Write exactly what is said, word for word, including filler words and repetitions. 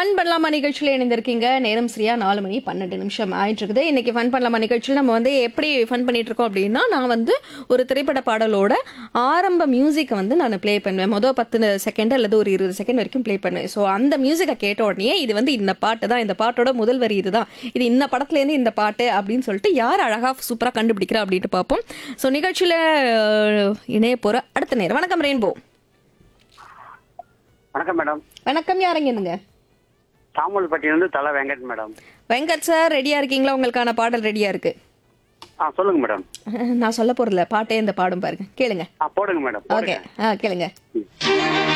Fun பண்ணலாமா நிகழ்ச்சியில் இணைந்திருக்கீங்க. நேரம் சரியா நாலு மணி பன்னெண்டு நிமிஷம் ஆயிட்டு இருக்குது. இன்னைக்கு ஃபன் பண்ணலாமா நிகழ்ச்சியில் நம்ம வந்து எப்படி ஃபன் பண்ணிட்டு இருக்கோம் அப்படின்னா, நான் வந்து ஒரு திரைப்பட பாடலோட ஆரம்ப மியூசிக்கை வந்து நான் ப்ளே பண்ணுவேன். மொதல் பத்து செகண்ட் அல்லது ஒரு இருபது செகண்ட் வரைக்கும் ப்ளே பண்ணுவேன். ஸோ அந்த மியூசிக்கை கேட்ட உடனே இது வந்து இந்த பாட்டு தான், இந்த பாட்டோட முதல் வரி இதுதான், இது இந்த படத்துலேருந்து இந்த பாட்டு அப்படின்னு சொல்லிட்டு யார் அழகாக சூப்பராக கண்டுபிடிக்கிறா அப்படின்ட்டு பார்ப்போம். ஸோ நிகழ்ச்சியில் இணைய போகிற அடுத்த நேரம். வணக்கம் ரெயின்போ. வணக்கம் மேடம். வணக்கம், யாருங்க இருந்துங்க? சாமல்பட்டியிலிருந்து தலை வெங்கட் மேடம். வெங்கட் சார், ரெடியா இருக்கீங்களா? உங்களுக்கான பாடல் ரெடியா இருக்கு. ஆ சொல்லுங்க மேடம். நான் சொல்ல போறல பாட்டே இந்த பாடும் பாருங்க, கேளுங்க. ஆ போடுங்க மேடம். ஓகே, ஆ கேளுங்க.